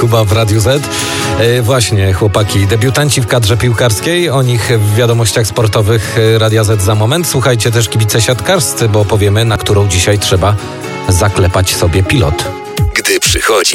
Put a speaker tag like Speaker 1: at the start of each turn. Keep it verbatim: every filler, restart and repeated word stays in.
Speaker 1: Kuba w Radiu Z. E, właśnie, chłopaki, debiutanci w kadrze piłkarskiej. O nich w wiadomościach sportowych Radia Z za moment. Słuchajcie też kibice siatkarscy, bo powiemy, na którą dzisiaj trzeba zaklepać sobie pilot.
Speaker 2: Gdy przychodzi